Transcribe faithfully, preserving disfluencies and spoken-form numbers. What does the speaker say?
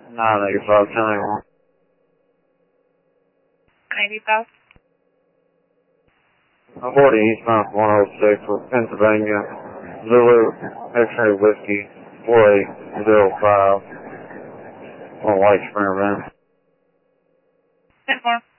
nine eighty-five, ten eighty-one. eighty-five. I'm forty eastbound one oh six with Pennsylvania, Zulu, X-ray Whiskey, four eight zero five, on White Spring, man. ten four.